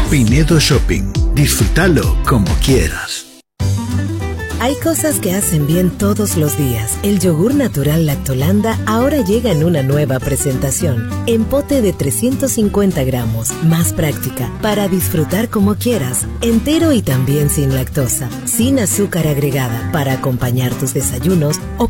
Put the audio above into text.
Pinedo Shopping. Disfrútalo como quieras. Hay cosas que hacen bien todos los días. El yogur natural Lactolanda ahora llega en una nueva presentación. En pote de 350 gramos. Más práctica. Para disfrutar como quieras. Entero y también sin lactosa. Sin azúcar agregada. Para acompañar tus desayunos o